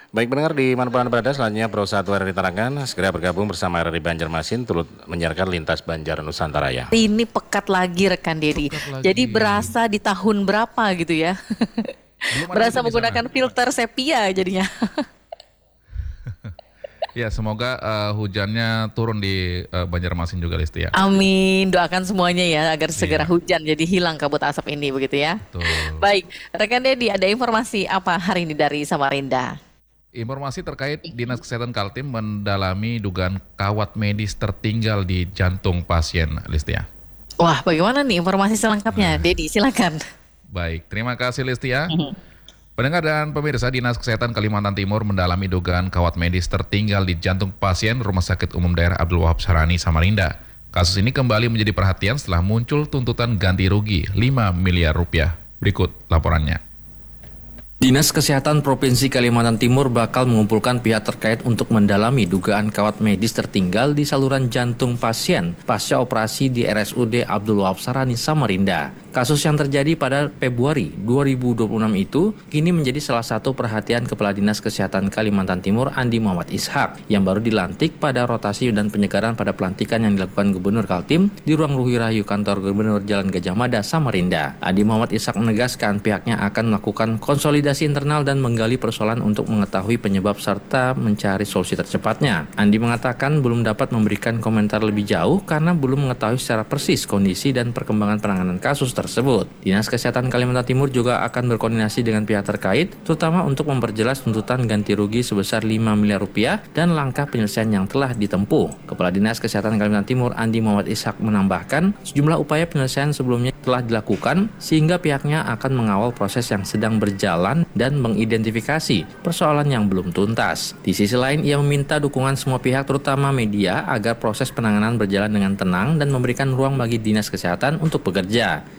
Baik pendengar di manapun Anda berada, selanjutnya Pro 1 RRI Tarakan segera bergabung bersama RRI Banjarmasin turut menyiarkan lintas Banjar Nusantara ya. Ini pekat lagi rekan Dedi. Pekat lagi. Jadi berasa di tahun berapa gitu ya. Belum ada Berasa hujan di sana. menggunakan filter sepia jadinya. Ya, semoga hujannya turun di Banjarmasin juga, Listi ya. Amin, doakan semuanya ya agar segera Iya. hujan jadi hilang kabut asap ini begitu ya. Betul. Baik, rekan Dedi ada informasi apa hari ini dari Samarinda? Informasi terkait Dinas Kesehatan Kaltim mendalami dugaan kawat medis tertinggal di jantung pasien, Listia. Wah, bagaimana nih informasi selengkapnya? Dedi, silakan. Baik, terima kasih Listia. Pendengar dan pemirsa, Dinas Kesehatan Kalimantan Timur mendalami dugaan kawat medis tertinggal di jantung pasien Rumah Sakit Umum Daerah Abdul Wahab Sarani, Samarinda. Kasus ini kembali menjadi perhatian setelah muncul tuntutan ganti rugi 5 miliar rupiah. Berikut laporannya. Dinas Kesehatan Provinsi Kalimantan Timur bakal mengumpulkan pihak terkait untuk mendalami dugaan kawat medis tertinggal di saluran jantung pasien pasca operasi di RSUD Abdul Wahab Sarani, Samarinda. Kasus yang terjadi pada Februari 2026 itu kini menjadi salah satu perhatian Kepala Dinas Kesehatan Kalimantan Timur Andi Muhammad Ishak yang baru dilantik pada rotasi dan penyegaran pada pelantikan yang dilakukan Gubernur Kaltim di ruang Ruhi Rahayu Kantor Gubernur Jalan Gajah Mada, Samarinda. Andi Muhammad Ishak menegaskan pihaknya akan melakukan konsolidasi internal dan menggali persoalan untuk mengetahui penyebab serta mencari solusi tercepatnya. Andi mengatakan belum dapat memberikan komentar lebih jauh karena belum mengetahui secara persis kondisi dan perkembangan penanganan kasus tersebut. Dinas Kesehatan Kalimantan Timur juga akan berkoordinasi dengan pihak terkait, terutama untuk memperjelas tuntutan ganti rugi sebesar 5 miliar rupiah dan langkah penyelesaian yang telah ditempuh. Kepala Dinas Kesehatan Kalimantan Timur Andi Muhammad Ishak menambahkan sejumlah upaya penyelesaian sebelumnya telah dilakukan sehingga pihaknya akan mengawal proses yang sedang berjalan dan mengidentifikasi persoalan yang belum tuntas. Di sisi lain, ia meminta dukungan semua pihak terutama media agar proses penanganan berjalan dengan tenang dan memberikan ruang bagi Dinas Kesehatan untuk bekerja.